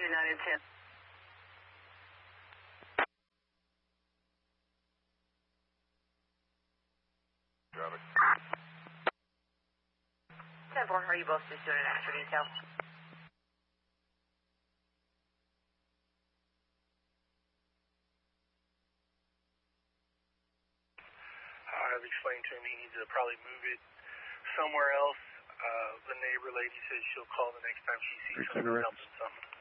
9 and 10. Traffic. 10-4, are you both just doing an extra detail? I've explained to him he needs to probably move it somewhere else. The neighbor lady says she'll call the next time she sees something.